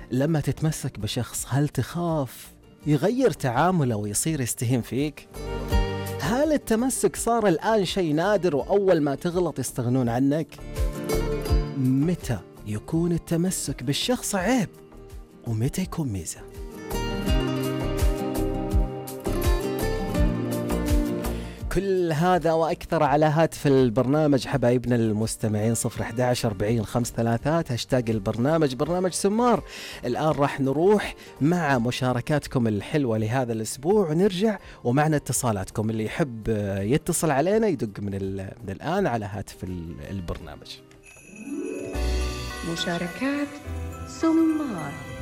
لما تتمسك بشخص هل تخاف يغير تعامله ويصير يستهين فيك؟ هل التمسك صار الآن شيء نادر وأول ما تغلط يستغنون عنك؟ متى يكون التمسك بالشخص عيب ومتى يكون ميزة؟ كل هذا وأكثر على هاتف البرنامج حبايبنا المستمعين. 011 40 53 هاشتاج البرنامج برنامج سمار. الآن راح نروح مع مشاركاتكم الحلوة لهذا الأسبوع ونرجع ومعنا اتصالاتكم. اللي يحب يتصل علينا يدق من الآن على هاتف البرنامج. مشاركات سمار.